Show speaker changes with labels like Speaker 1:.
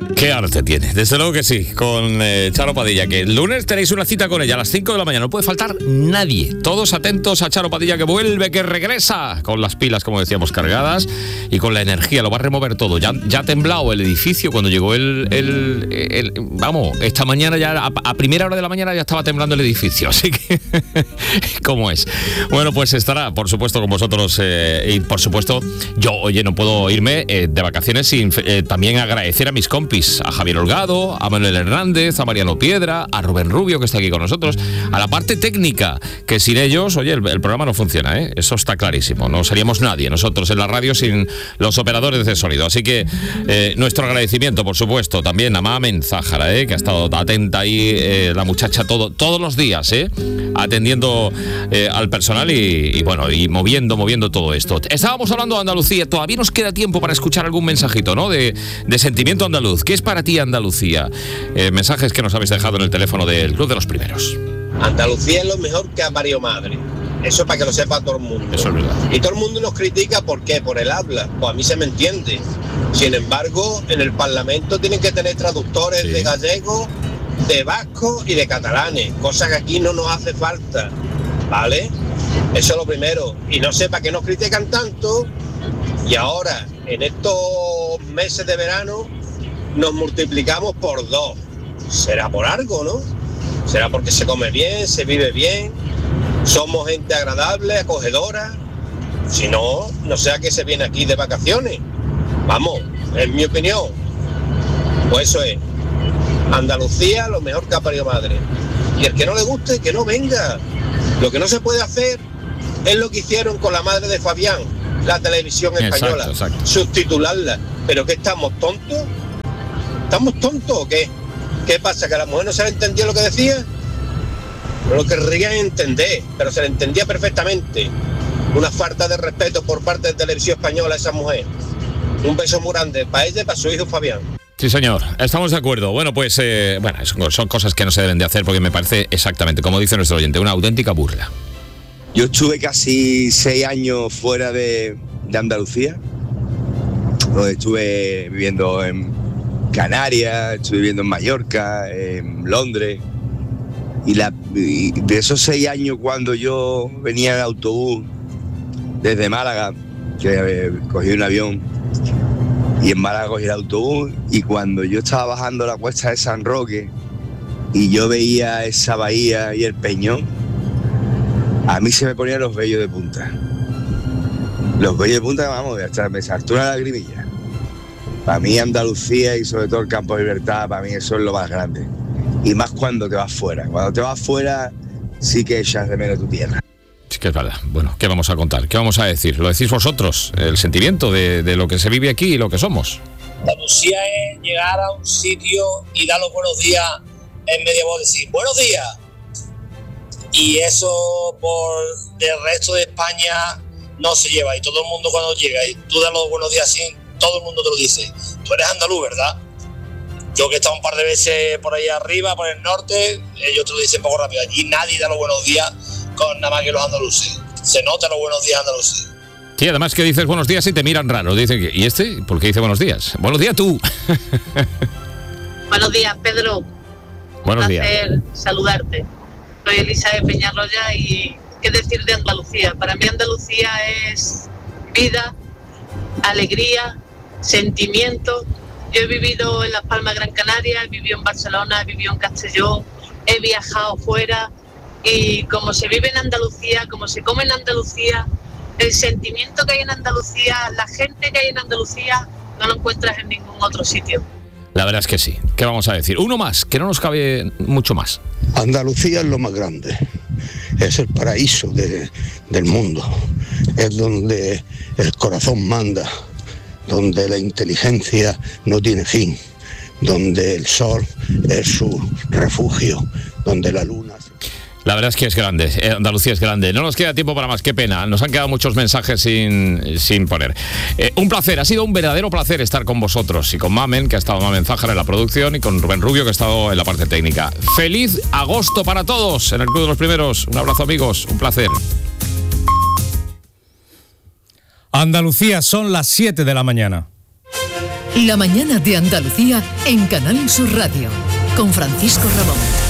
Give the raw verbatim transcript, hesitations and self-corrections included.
Speaker 1: Qué arte tiene, desde luego que sí, con eh, Charo Padilla, que el lunes tenéis una cita con ella a las cinco de la mañana, no puede faltar nadie. Todos atentos a Charo Padilla, que vuelve, que regresa, con las pilas, como decíamos, cargadas y con la energía, lo va a remover todo. Ya, ya ha temblado el edificio cuando llegó el... el, el, el vamos, esta mañana ya, a, a primera hora de la mañana ya estaba temblando el edificio, así que... ¿Cómo es? Bueno, pues estará, por supuesto, con vosotros eh, y, por supuesto, yo, oye, no puedo irme eh, de vacaciones sin eh, también agradecer a mis compis, a Javier Holgado, a Manuel Hernández, a Mariano Piedra, a Rubén Rubio, que está aquí con nosotros, a la parte técnica, que sin ellos, oye, el, el programa no funciona, ¿eh? Eso está clarísimo, no seríamos nadie nosotros en la radio sin los operadores de sonido, así que eh, nuestro agradecimiento, por supuesto, también a Mamen Zájara, ¿eh? Que ha estado atenta ahí, eh, la muchacha todo, todos los días, ¿eh? Atendiendo eh, al personal y, y bueno, y moviendo, moviendo todo esto. Estábamos hablando de Andalucía, todavía nos queda tiempo para escuchar algún mensajito, ¿no? De, de sentimiento andaluz. ¿Qué es para ti Andalucía? Eh, mensajes que nos habéis dejado en el teléfono del Club de los Primeros.
Speaker 2: Andalucía es lo mejor que ha parido madre. Eso es para que lo sepa todo el mundo.
Speaker 1: Eso es verdad.
Speaker 2: Y todo el mundo nos critica, ¿por qué? Por el habla. Pues a mí se me entiende. Sin embargo, en el Parlamento tienen que tener traductores sí. de gallego, de vasco y de catalanes, cosa que aquí no nos hace falta, ¿vale? Eso es lo primero. Y no sé para qué nos critican tanto y ahora, en estos meses de verano, nos multiplicamos por dos. Será por algo, ¿no? Será porque se come bien, se vive bien, somos gente agradable, acogedora. Si no, no sé a qué se viene aquí de vacaciones. Vamos, en mi opinión. Pues eso es. Andalucía, lo mejor que ha parido madre. Y el que no le guste, que no venga. Lo que no se puede hacer es lo que hicieron con la madre de Fabián, la televisión española. Exacto, exacto. Subtitularla. ¿Pero qué estamos, tontos? ¿Estamos tontos o qué? ¿Qué pasa? ¿Que a la mujer no se le entendía lo que decía? No lo querrían entender, pero se le entendía perfectamente. Una falta de respeto por parte de Televisión Española a esa mujer. Un beso muy grande para ella y para su hijo Fabián.
Speaker 1: Sí, señor, estamos de acuerdo. Bueno, pues, eh, bueno, son, son cosas que no se deben de hacer porque me parece exactamente, como dice nuestro oyente, una auténtica burla.
Speaker 3: Yo estuve casi seis años fuera de, de Andalucía. Estuve viviendo en Canarias, estuve viviendo en Mallorca, en Londres. Y, la, y de esos seis años, cuando yo venía en autobús desde Málaga, que eh, cogí un avión, y en Málaga cogí el autobús, y cuando yo estaba bajando la cuesta de San Roque y yo veía esa bahía y el peñón, a mí se me ponían los vellos de punta. Los vellos de punta, vamos, hasta me saltó una lagrimilla. Para mí Andalucía y sobre todo el Campo de Libertad, para mí eso es lo más grande. Y más cuando te vas fuera. Cuando te vas fuera, sí que echas de menos tu tierra.
Speaker 1: Sí que es verdad. Bueno, ¿qué vamos a contar? ¿Qué vamos a decir? Lo decís vosotros, el sentimiento de, de lo que se vive aquí y lo que somos.
Speaker 4: Andalucía es llegar a un sitio y dar los buenos días en media voz, decir buenos días. Y eso por el resto de España no se lleva. Y todo el mundo cuando llega y tú das los buenos días así, todo el mundo te lo dice. Tú eres andaluz, ¿verdad? Yo que he estado un par de veces por ahí arriba, por el norte, ellos te lo dicen poco rápido. Allí nadie da los buenos días con nada más que los andaluces. Se nota los buenos días andaluces.
Speaker 1: Sí, además que dices buenos días y te miran raro. Dicen que, ¿y este? ¿Por qué dice buenos días? Buenos días tú.
Speaker 5: Buenos días, Pedro.
Speaker 1: Buenos
Speaker 5: Un
Speaker 1: días.
Speaker 5: placer saludarte. Soy Elisa de Peñarroya y qué decir de Andalucía. Para mí Andalucía es vida, alegría, sentimiento. Yo he vivido en Las Palmas, Gran Canaria, he vivido en Barcelona, he vivido en Castellón, he viajado fuera y como se vive en Andalucía, como se come en Andalucía, el sentimiento que hay en Andalucía, la gente que hay en Andalucía, no lo encuentras en ningún otro sitio.
Speaker 1: La verdad es que sí. ¿Qué vamos a decir? Uno más, que no nos cabe mucho más.
Speaker 6: Andalucía es lo más grande. Es el paraíso de, del mundo. Es donde el corazón manda, donde la inteligencia no tiene fin, donde el sol es su refugio, donde la luna...
Speaker 1: La verdad es que es grande, Andalucía es grande. No nos queda tiempo para más, qué pena. Nos han quedado muchos mensajes sin, sin poner. Eh, un placer, ha sido un verdadero placer estar con vosotros. Y con Mamen, que ha estado Mamen Zájara en la producción, y con Rubén Rubio, que ha estado en la parte técnica. ¡Feliz agosto para todos en el Club de los Primeros! Un abrazo, amigos, un placer.
Speaker 7: Andalucía, son las siete de la mañana. La mañana de Andalucía en Canal Sur Radio, con Francisco Ramón.